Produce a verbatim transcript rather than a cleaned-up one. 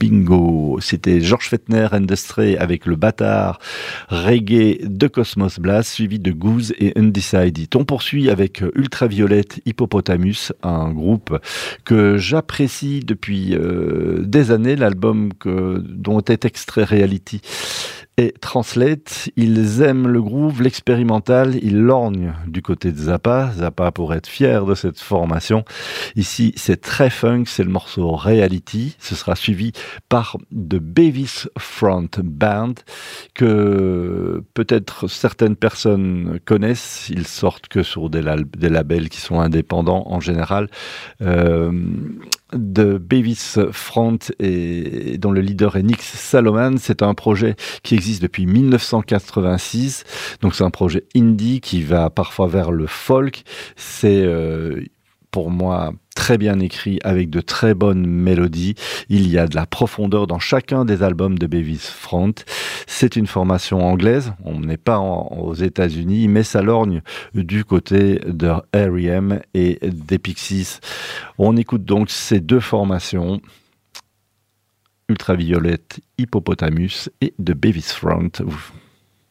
Bingo. C'était George Fettner and the Stray avec le bâtard reggae de Cosmos Blast, suivi de Goose et Undecided. On poursuit avec Ultraviolette Hippopotamus, un groupe que j'apprécie depuis euh, des années, l'album que, dont est extrait Reality et Translate. Ils aiment le groove, l'expérimental, ils lorgnent du côté de Zappa. Zappa pourrait être fier de cette formation. Ici, c'est très funk, c'est le morceau Reality. Ce sera suivi par The Beavis Front Band, que peut-être certaines personnes connaissent. Ils sortent que sur des, lab- des labels qui sont indépendants en général. Euh, de Beavis Front et dont le leader est Nick Saloman. C'est un projet qui existe depuis dix-neuf cent quatre-vingt-six. Donc c'est un projet indie qui va parfois vers le folk. C'est euh, pour moi très bien écrit avec de très bonnes mélodies. Il y a de la profondeur dans chacun des albums de Beavis Front. C'est une formation anglaise. On n'est pas en, aux États-Unis, mais ça lorgne du côté de R E M et des Pixies. On écoute donc ces deux formations, Ultraviolette Hippopotamus et de Beavis Front.